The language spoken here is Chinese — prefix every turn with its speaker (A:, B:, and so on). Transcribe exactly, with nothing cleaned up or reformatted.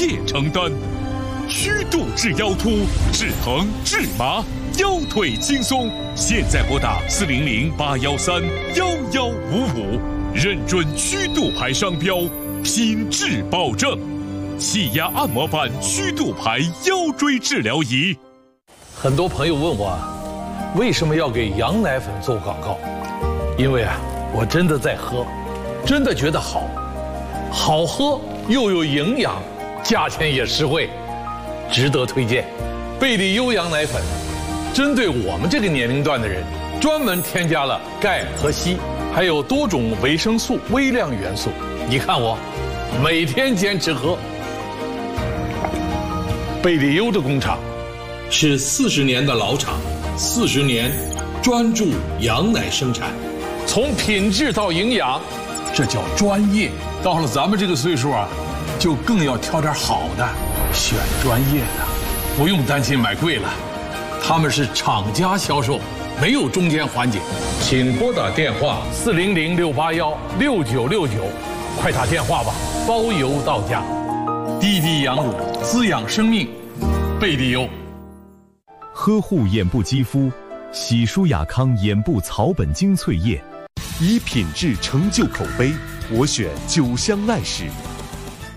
A: 业承担。曲度治腰突，治疼治麻，腰腿轻松。现在拨打四零零八幺三幺幺五五，认准曲度牌商标，品质保证。气压按摩板曲度牌腰椎治疗仪。
B: 很多朋友问我啊，为什么要给羊奶粉做广告？因为啊，我真的在喝，真的觉得好，好喝又有营养，价钱也实惠，值得推荐。贝利优羊奶粉，针对我们这个年龄段的人，专门添加了钙和硒，还有多种维生素、微量元素。你看我，每天坚持喝。贝利优的工厂是四十年的老厂，四十年专注羊奶生产，从品质到营养，这叫专业。到了咱们这个岁数啊，就更要挑点好的，选专业的，不用担心买贵了。他们是厂家销售，没有中间环节。请拨打电话四零零六八幺六九六九，快打电话吧，包邮到家。滴滴羊乳，滋养生命，贝利优。
C: 呵护眼部肌肤，喜舒雅康眼部草本精粹液，以品质成就口碑，我选酒香爱仕。